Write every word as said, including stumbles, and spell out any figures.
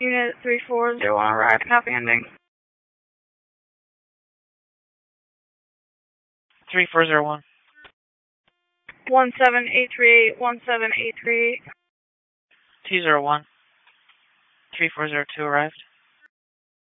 Unit three four zero one arrived. Copy ending. three four zero one. one seven eight three eight, one seven eight three eight. two zero one. three four zero two arrived.